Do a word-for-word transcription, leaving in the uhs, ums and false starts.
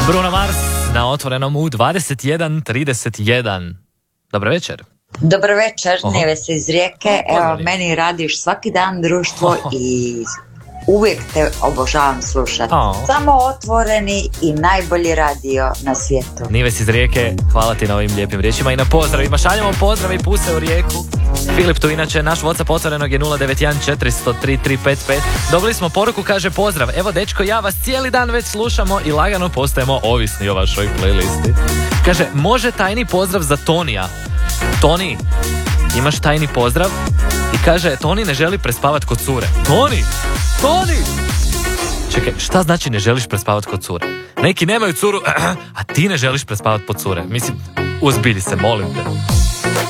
Bruno Mars na Otvorenom u dvadeset jedan trideset jedan. Dobro večer. Dobar večer, Oho. Nevesa iz Rijeke. Oho, Evo, meni radiš svaki dan društvo Oho. i uvijek te obožavam slušati. Oho. Samo otvoreni i najbolji radio na svijetu. Nives iz Rijeke, hvala ti na ovim lijepim riječima i na pozdravima. Šaljemo pozdrav i puse u Rijeku. Filip tu inače, naš WhatsApp otvorenog je nula devet jedan četiri nula tri tri pet pet. Dobili smo poruku, kaže pozdrav. Evo dečko, ja vas cijeli dan već slušamo i lagano postajemo ovisni o vašoj playlisti. Kaže, može tajni pozdrav za Tonija. Toni, imaš tajni pozdrav? I kaže, Toni ne želi prespavat kod cure. Toni! Toni! Čekaj, šta znači ne želiš prespavat kod cure? Neki nemaju curu, a ti ne želiš prespavat pod cure. Mislim, uzbilji se, molim te.